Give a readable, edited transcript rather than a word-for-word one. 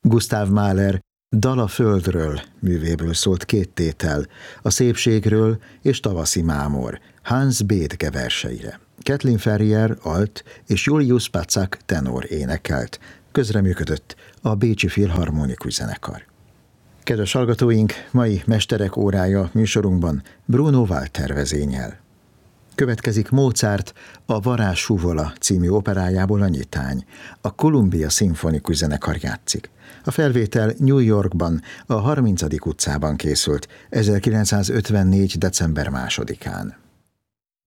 Gustav Mahler Dal a földről művéből szólt 2 tétel, a szépségről és Tavaszi mámor, Hans Bethge verseire. Kathleen Ferrier alt és Julius Patzak tenor énekelt. Közreműködött a Bécsi Filharmonikus Zenekar. Kedves hallgatóink, mai Mesterek órája műsorunkban Bruno Walter vezényel. Következik Mozart a Varázs fuvola című operájából a nyitány. A Columbia Szimfonikus Zenekar játszik. A felvétel New Yorkban, a 30. utcában készült 1954. december 2-án.